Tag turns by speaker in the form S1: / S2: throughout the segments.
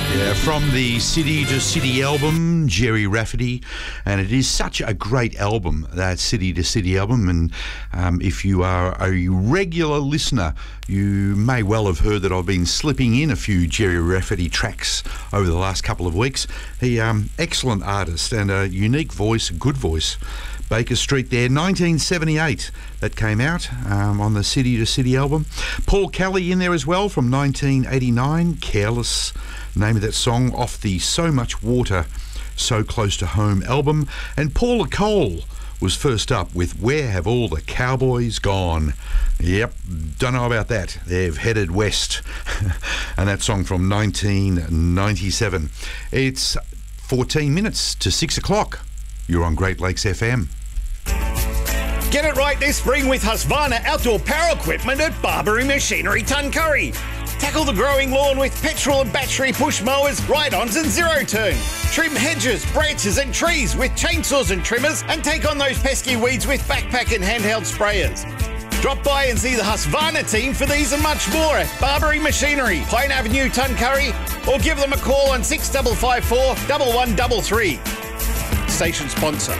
S1: Yeah, from the City to City album, Gerry Rafferty, and it is such a great album, that City to City album, and if you are a regular listener, you may well have heard that I've been slipping in a few Gerry Rafferty tracks over the last couple of weeks. He, excellent artist and a unique voice, a good voice. Baker Street there, 1978, that came out on the City to City album. Paul Kelly in there as well from 1989, Careless, name of that song, off the So Much Water, So Close to Home album. And Paula Cole was first up with Where Have All the Cowboys Gone? Yep, don't know about that. They've headed west. And that song from 1997. It's 14 minutes to 6 o'clock. You're on Great Lakes FM.
S2: Get it right this spring with Husqvarna outdoor power equipment at Barbary Machinery Tuncurry. Tackle the growing lawn with petrol and battery push mowers, ride-ons and zero-turn. Trim hedges, branches and trees with chainsaws and trimmers, and take on those pesky weeds with backpack and handheld sprayers. Drop by and see the Husqvarna team for these and much more at Barbary Machinery, Pine Avenue, Tuncurry, or give them a call on 6554 1133. Station sponsor.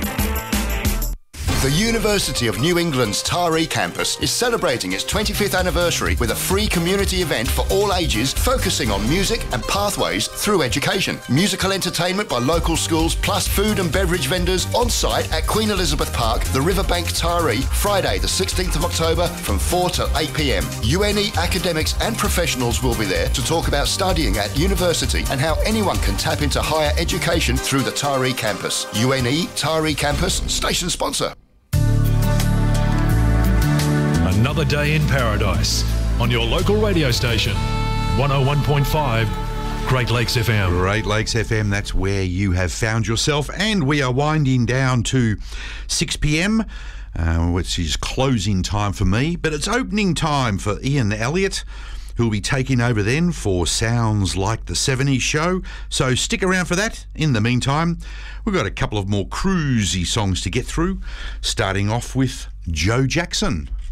S3: The University of New England's Taree campus is celebrating its 25th anniversary with a free community event for all ages focusing on music and pathways through education. Musical entertainment by local schools plus food and beverage vendors on site at Queen Elizabeth Park, the Riverbank Taree, Friday the 16th of October from 4 till 8 p.m. UNE academics and professionals will be there to talk about studying at university and how anyone can tap into higher education through the Taree campus. UNE Taree campus, station sponsor.
S4: Another day in paradise on your local radio station, 101.5 Great Lakes FM.
S1: Great Lakes FM, that's where you have found yourself. And we are winding down to 6 p.m, which is closing time for me. But it's opening time for Ian Elliott, who'll be taking over then for Sounds Like the 70s show. So stick around for that. In the meantime, we've got a couple of more cruisy songs to get through, starting off with Joe Jackson.